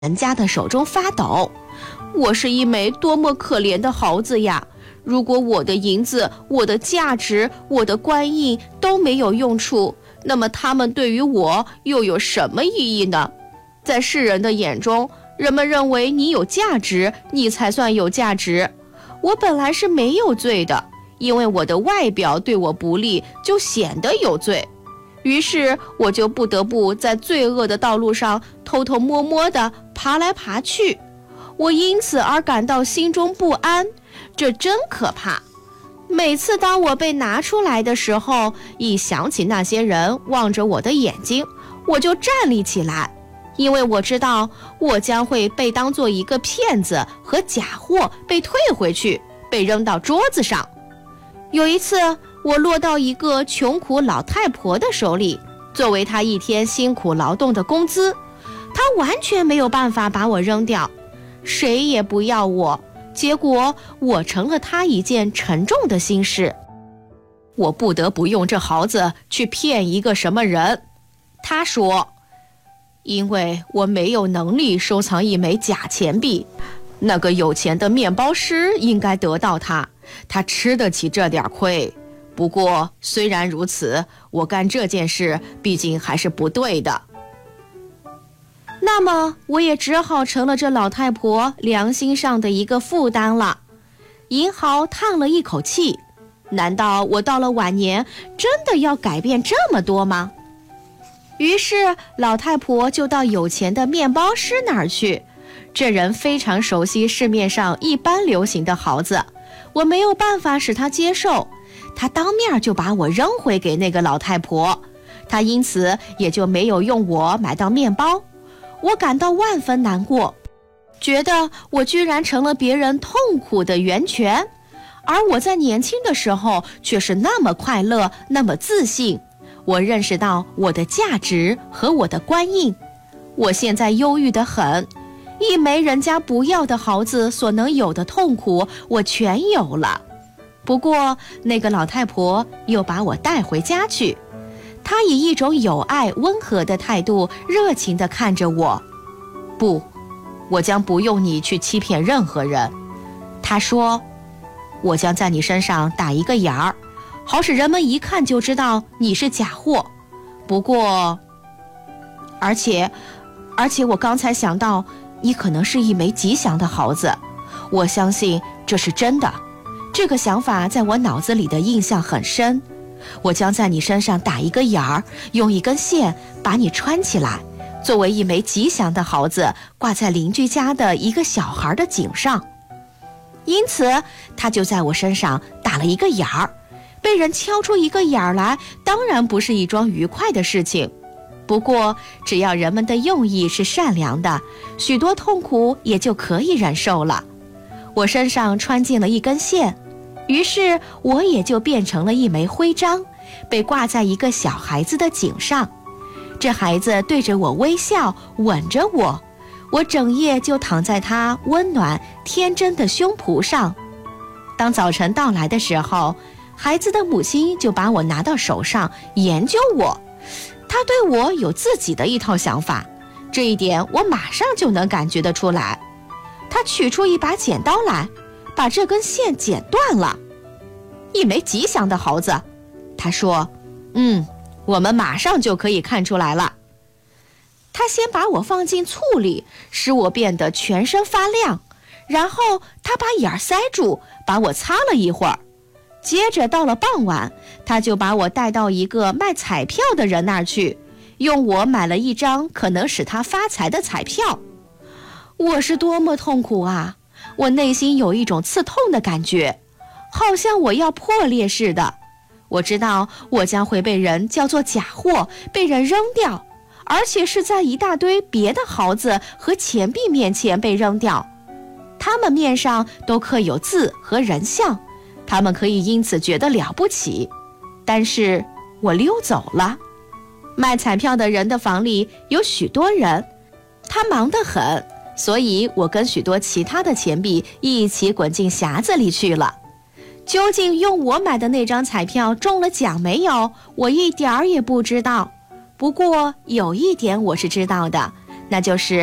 人家的手中发抖。我是一枚多么可怜的猴子呀！如果我的银子、我的价值、我的官印都没有用处，那么他们对于我又有什么意义呢？在世人的眼中，人们认为你有价值，你才算有价值。我本来是没有罪的，因为我的外表对我不利，就显得有罪。于是我就不得不在罪恶的道路上偷偷摸摸地爬来爬去。我因此而感到心中不安，这真可怕。每次当我被拿出来的时候，一想起那些人望着我的眼睛，我就站立起来，因为我知道我将会被当作一个骗子和假货被退回去，被扔到桌子上。有一次，我落到一个穷苦老太婆的手里，作为她一天辛苦劳动的工资，她完全没有办法把我扔掉，谁也不要我，结果我成了她一件沉重的心事。我不得不用这毫子去骗一个什么人。她说，因为我没有能力收藏一枚假钱币，那个有钱的面包师应该得到它，他吃得起这点亏。不过虽然如此，我干这件事毕竟还是不对的。那么我也只好成了这老太婆良心上的一个负担了。银豪叹了一口气，难道我到了晚年真的要改变这么多吗？于是老太婆就到有钱的面包师那儿去。这人非常熟悉市面上一般流行的毫子，我没有办法使他接受，他当面就把我扔回给那个老太婆，他因此也就没有用我买到面包。我感到万分难过，觉得我居然成了别人痛苦的源泉，而我在年轻的时候却是那么快乐，那么自信。我认识到我的价值和我的官印，我现在忧郁得很，一枚人家不要的毫子所能有的痛苦，我全有了。不过那个老太婆又把我带回家去，她以一种有爱温和的态度热情地看着我。不，我将不用你去欺骗任何人。她说，我将在你身上打一个眼儿，好使人们一看就知道你是假货。不过，而且我刚才想到，你可能是一枚吉祥的毫子，我相信这是真的。这个想法在我脑子里的印象很深。我将在你身上打一个眼儿，用一根线把你穿起来，作为一枚吉祥的毫子，挂在邻居家的一个小孩的颈上。因此，他就在我身上打了一个眼儿。被人敲出一个眼儿来，当然不是一桩愉快的事情。不过，只要人们的用意是善良的，许多痛苦也就可以忍受了。我身上穿进了一根线，于是我也就变成了一枚徽章，被挂在一个小孩子的颈上。这孩子对着我微笑，吻着我，我整夜就躺在他温暖天真的胸脯上。当早晨到来的时候，孩子的母亲就把我拿到手上研究我，她对我有自己的一套想法，这一点我马上就能感觉得出来。她取出一把剪刀来，把这根线剪断了。一枚吉祥的毫子，她说，我们马上就可以看出来了。她先把我放进醋里，使我变得全身发亮，然后她把眼儿塞住，把我擦了一会儿。接着到了傍晚，他就把我带到一个卖彩票的人那儿去，用我买了一张可能使他发财的彩票。我是多么痛苦啊！我内心有一种刺痛的感觉，好像我要破裂似的。我知道我将会被人叫做假货，被人扔掉，而且是在一大堆别的毫子和钱币面前被扔掉。他们面上都刻有字和人像，他们可以因此觉得了不起。但是我溜走了。卖彩票的人的房里有许多人，他忙得很，所以我跟许多其他的钱币一起滚进匣子里去了。究竟用我买的那张彩票中了奖没有，我一点儿也不知道。不过有一点我是知道的，那就是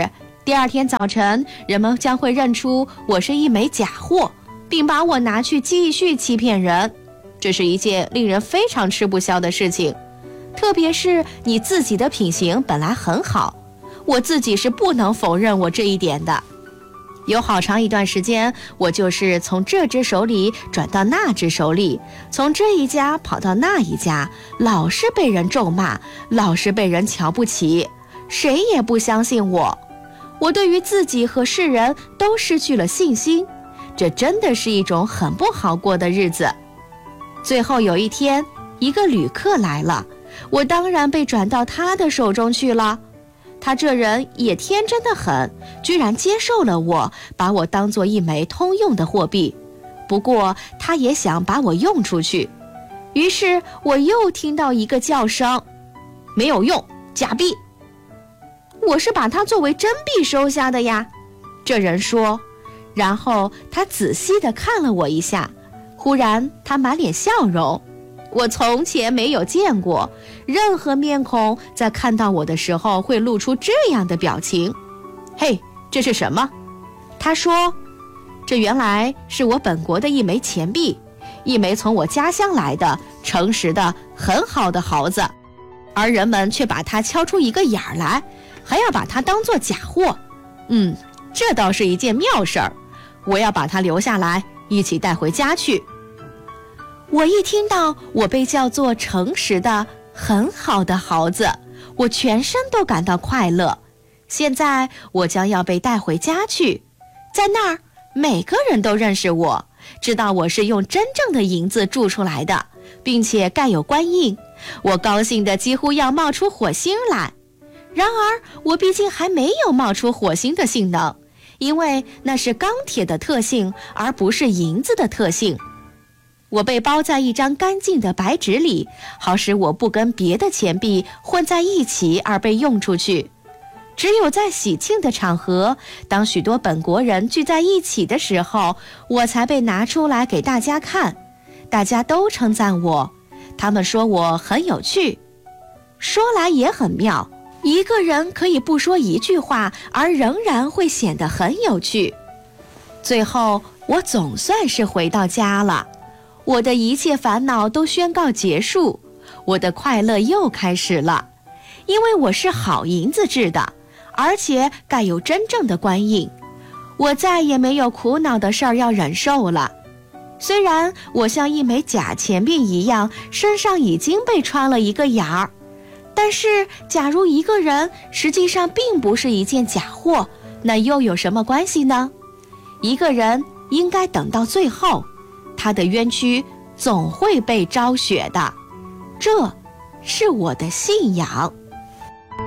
第二天早晨，人们将会认出我是一枚假货，并把我拿去继续欺骗人。这是一件令人非常吃不消的事情，特别是你自己的品行本来很好，我自己是不能否认我这一点的。有好长一段时间，我就是从这只手里转到那只手里，从这一家跑到那一家，老是被人咒骂，老是被人瞧不起，谁也不相信我。我对于自己和世人都失去了信心，这真的是一种很不好过的日子。最后有一天，一个旅客来了，我当然被转到他的手中去了。他这人也天真得很，居然接受了我，把我当作一枚通用的货币。不过他也想把我用出去，于是我又听到一个叫声：没有用，假币。我是把它作为真币收下的呀，这人说。然后他仔细地看了我一下，忽然他满脸笑容。我从前没有见过任何面孔在看到我的时候会露出这样的表情。嘿，这是什么？他说，这原来是我本国的一枚钱币，一枚从我家乡来的诚实的很好的毫子，而人们却把它敲出一个眼儿来，还要把它当作假货。这倒是一件妙事儿，我要把它留下来，一起带回家去。我一听到我被叫做诚实的很好的毫子，我全身都感到快乐。现在我将要被带回家去，在那儿每个人都认识我，知道我是用真正的银子铸出来的，并且盖有官印。我高兴得几乎要冒出火星来。然而我毕竟还没有冒出火星的性能，因为那是钢铁的特性，而不是银子的特性。我被包在一张干净的白纸里，好使我不跟别的钱币混在一起而被用出去。只有在喜庆的场合，当许多本国人聚在一起的时候，我才被拿出来给大家看。大家都称赞我，他们说我很有趣。说来也很妙，一个人可以不说一句话，而仍然会显得很有趣。最后，我总算是回到家了。我的一切烦恼都宣告结束，我的快乐又开始了，因为我是好银子制的，而且盖有真正的官印。我再也没有苦恼的事儿要忍受了。虽然我像一枚假钱币一样，身上已经被穿了一个眼儿，但是假如一个人实际上并不是一件假货，那又有什么关系呢？一个人应该等到最后，他的冤屈总会被昭雪的，这是我的信仰。